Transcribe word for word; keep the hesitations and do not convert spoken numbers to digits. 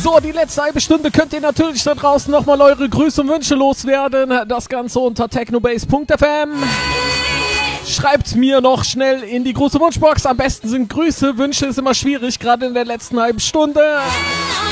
So, die letzte halbe Stunde könnt ihr natürlich da draußen nochmal eure Grüße und Wünsche loswerden. Das Ganze unter technobase punkt f m. Schreibt mir noch schnell in die große Wunschbox. Am besten sind Grüße, Wünsche ist immer schwierig, gerade in der letzten halben Stunde.